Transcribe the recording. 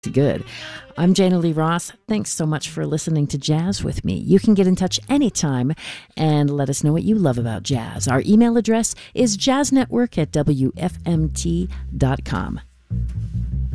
Good. I'm Jana Lee Ross. Thanks so much for listening to Jazz with me. You can get in touch anytime and let us know what you love about jazz. Our email address is jazznetwork@wfmt.com.